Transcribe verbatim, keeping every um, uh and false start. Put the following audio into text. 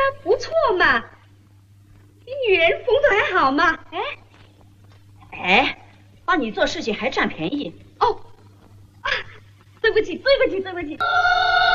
不错嘛，你女人风度还好嘛。哎， 哎，帮你做事情还占便宜。 哦，啊，对不起，对不起，对不起。